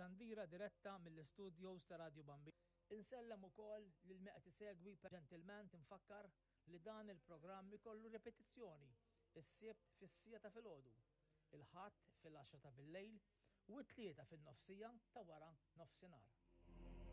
xandira diretta mill-istudios ta' Radio Bambino. Insellem ukoll lil meqed isegwi ġentilment infakkar li dan il-programm ikollu repetizzjoni is-sibt fis-sija ta' filgħodu, il-ħadd fil-10 ta' bil-lejl u t-tlieta fin-nofsija ta' wara nofsinhar.